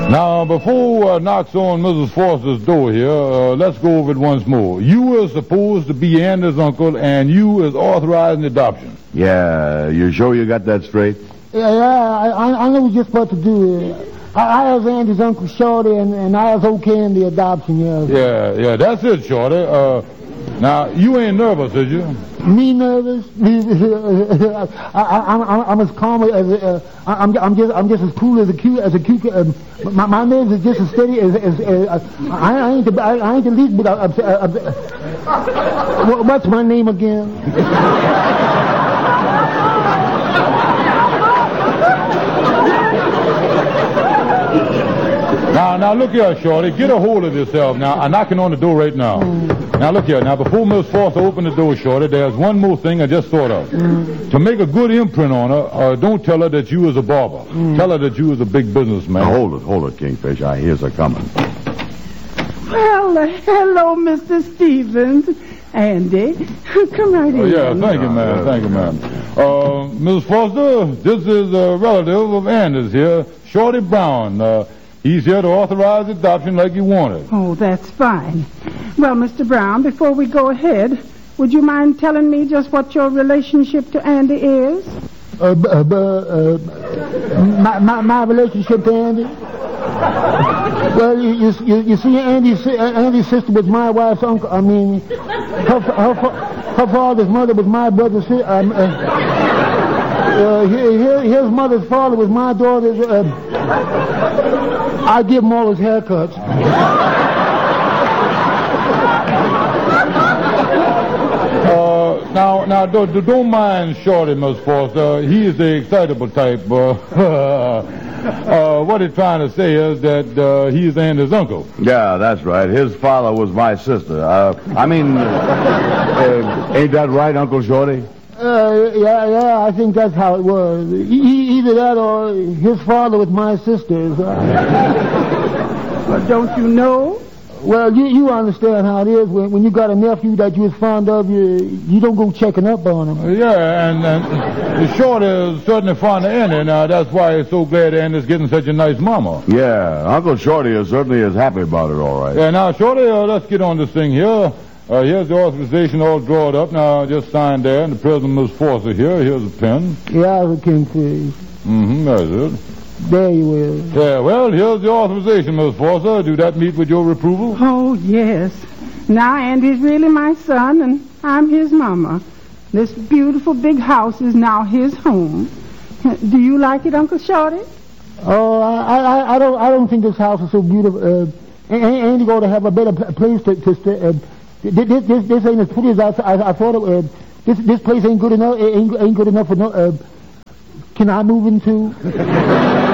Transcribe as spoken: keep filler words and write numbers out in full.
Now, before I knocks on Missus Foster's door here, uh, let's go over it once more. You are supposed to be Andy's uncle, and you is authorizing adoption. Yeah, you sure you got that straight? Yeah, yeah, I, I, I know just what to do. Uh, I, I was Andy's Uncle Shorty, and, and I was okay in the adoption, yeah. Yeah, yeah, that's it, Shorty. Uh, now, you ain't nervous, is you? Me nervous? I, I, I'm, I'm as calm as uh, I'm. I'm just. I'm just as cool as a cute as a cute. Uh, my, my nerves are just as steady as. as uh, I, I ain't the. I, I ain't the least bit. Uh, uh, uh, what's my name again? Now, now, look here, Shorty. Get a hold of yourself now. I'm knocking on the door right now. Mm. Now, look here. Now, before Miss Foster opened the door, Shorty, there's one more thing I just thought of. Mm. To make a good imprint on her, uh, don't tell her that you was a barber. Mm. Tell her that you was a big businessman. Now, hold it, hold it, Kingfish. I hears her coming. Well, uh, hello, Mister Stevens. Andy, come right in. Oh, yeah, thank you, ma'am. Thank you, ma'am. Uh, Miss Foster, this is a relative of Andy's here, Shorty Brown. Uh, He's here to authorize adoption like you wanted. Oh, that's fine. Well, Mister Brown, before we go ahead, would you mind telling me just what your relationship to Andy is? Uh, b- uh, b- uh my, my, my relationship to Andy? Well, you, you, you see, Andy's, Andy's sister was my wife's uncle. I mean, her, her, her father's mother was my brother's sister. Um, uh, uh, his, his mother's father was my daughter's... Uh, I give him all his haircuts. uh, now, now, don't, don't mind Shorty, Miss Foster. He is the excitable type. Uh, uh, what he's trying to say is that uh, he's Andy's uncle. Yeah, that's right. His father was my sister. Uh, I mean, uh, ain't that right, Uncle Shorty? Uh, yeah, yeah, I think that's how it was. E- either that or his father was my sister. Well, don't you know? Well, you you understand how it is. When when you got a nephew that you was fond of, you you don't go checking up on him. Uh, yeah, and, and Shorty is certainly fond of Andy. Now, that's why he's so glad Andy's getting such a nice mama. Yeah, Uncle Shorty is certainly is happy about it, all right. Yeah, now, Shorty, uh, let's get on this thing here. Uh, here's the authorization all drawn up. Now, just sign there, and the President, Miss Foster here. Here's a pen. Yeah, the Kingfish. Mm-hmm, that's it. There you is. Yeah, well, here's the authorization, Miss Foster. Do that meet with your approval? Oh, yes. Now, Andy's really my son, and I'm his mama. This beautiful big house is now his home. Do you like it, Uncle Shorty? Oh, I, I, I don't, I don't think this house is so beautiful. Uh, Andy going to have a better place to, to stay. Uh, This, this, this ain't as pretty as I, I, I thought it would. This, this place ain't good enough. Ain't, ain't good enough for no. Uh, can I move into?